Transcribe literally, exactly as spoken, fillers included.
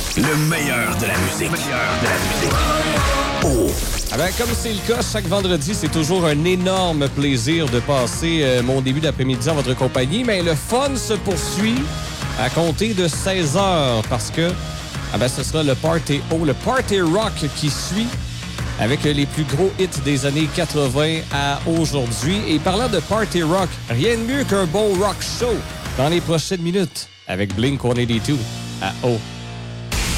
Le meilleur de la musique. Le meilleur de la musique. Oh! Ah ben, comme c'est le cas, chaque vendredi, c'est toujours un énorme plaisir de passer euh, mon début d'après-midi en votre compagnie. Mais le fun se poursuit à compter de seize heures parce que ah ben, ce sera le Party O, le Party Rock qui suit avec les plus gros hits des années quatre-vingts à aujourd'hui. Et parlant de Party Rock, rien de mieux qu'un bon rock show dans les prochaines minutes avec Blink cent quatre-vingt-deux à O.